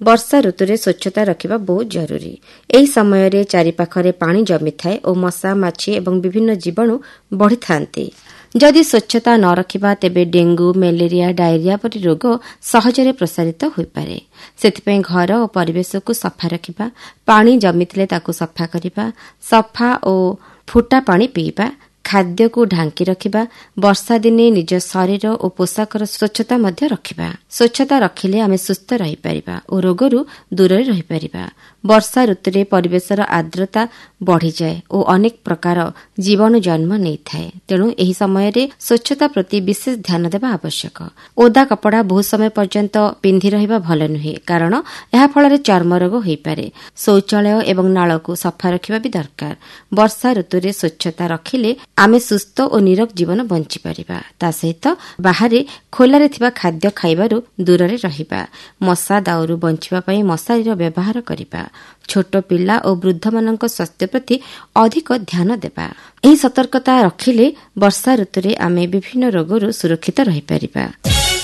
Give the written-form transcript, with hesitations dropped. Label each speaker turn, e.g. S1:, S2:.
S1: ବର୍ଷା ଋତୁରେ ସ୍ୱଚ୍ଛତା ରଖିବା ବହୁତ ଜରୁରୀ। ଏହି ସମୟରେ ଚାରିପାଖରେ ପାଣି ଜମିଥାଏ ଓ ମଶା, ମାଛି ଏବଂ ବିଭିନ୍ନ ଜୀବାଣୁ ବଢ଼ିଥାନ୍ତି। ଯଦି ସ୍ୱଚ୍ଛତା ନ ରଖିବା ତେବେ ଡେଙ୍ଗୁ, ମ୍ୟାଲେରିଆ, ଡାଇରିଆ ପରି ରୋଗ ସହଜରେ ପ୍ରସାରିତ ହୋଇପାରେ। ସେଥିପାଇଁ ଘର ଓ ପରିବେଶକୁ ସଫା ରଖିବା, ପାଣି ଜମିଥିଲେ ତାକୁ ସଫା କରିବା, ସଫା ଓ ଫୁଟା ପାଣି ପିଇବା, ଖାଦ୍ୟକୁ ଢାଙ୍କି ରଖିବା, ବର୍ଷାଦିନେ ନିଜ ଶରୀର ଓ ପୋଷାକର ସ୍ୱଚ୍ଛତା ମଧ୍ୟ ରଖିବା। ସ୍ୱଚ୍ଛତା ରଖିଲେ ଆମେ ସୁସ୍ଥ ରହିପାରିବା ଓ ରୋଗରୁ ଦୂରରେ ରହିପାରିବା। ବର୍ଷା ଋତୁରେ ପରିବେଶର ଆର୍ଦ୍ରତା ବଢ଼ିଯାଏ ଓ ଅନେକ ପ୍ରକାର ଜୀବାଣୁ ଜନ୍ମ ନେଇଥାଏ। ତେଣୁ ଏହି ସମୟରେ ସ୍ୱଚ୍ଛତା ପ୍ରତି ବିଶେଷ ଧ୍ୟାନ ଦେବା ଆବଶ୍ୟକ। ଓଦା କପଡ଼ା ବହୁତ ସମୟ ପର୍ଯ୍ୟନ୍ତ ପିନ୍ଧି ରହିବା ଭଲ ନୁହେଁ, କାରଣ ଏହା ଫଳରେ ଚର୍ମ ରୋଗ ହୋଇପାରେ। ଶୌଚାଳୟ ଏବଂ ନାଳକୁ ସଫା ରଖିବା ବି ଦରକାର। ବର୍ଷା ଋତୁରେ ସ୍ୱଚ୍ଛତା ରଖିଲେ ଆମେ ସୁସ୍ଥ ଓ ନିରୋଗ ଜୀବନ ବଞ୍ଚିପାରିବା। ତା ସହିତ ବାହାରେ ଖୋଲାରେ ଥିବା ଖାଦ୍ୟ ଖାଇବାରୁ ଦୂରରେ ରହିବା। ମଶା ଦାଉରୁ ବଞ୍ଚିବା ପାଇଁ ମଶାରୀର ବ୍ୟବହାର କରିବା। ଛୋଟ ପିଲା ଓ ବୃଦ୍ଧମାନଙ୍କ ସ୍ୱାସ୍ଥ୍ୟ ପ୍ରତି ଅଧିକ ଧ୍ୟାନ ଦେବା। ଏହି ସତର୍କତା ରଖିଲେ ବର୍ଷା ଋତୁରେ ଆମେ ବିଭିନ୍ନ ରୋଗରୁ ସୁରକ୍ଷିତ ରହିପାରିବା।